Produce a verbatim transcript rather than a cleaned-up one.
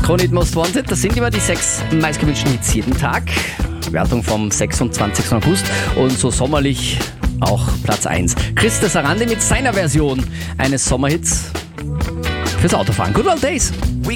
Kronit Most Wanted, das sind immer die sechs meistgewünschten Hits jeden Tag. Wertung vom sechsundzwanzigsten August und so sommerlich auch Platz eins. Chris Sarandi mit seiner Version eines Sommerhits fürs Autofahren. Good Old Days.